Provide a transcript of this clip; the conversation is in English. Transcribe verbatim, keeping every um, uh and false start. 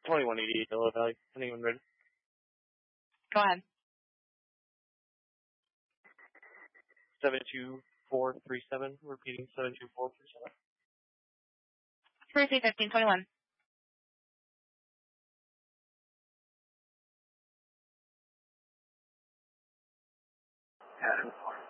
twenty-one eighty-eight Yellow Valley. Anyone ready? Go ahead. seven two four three seven. Repeating, seven two four three seven. Three fifteen twenty-one. Adam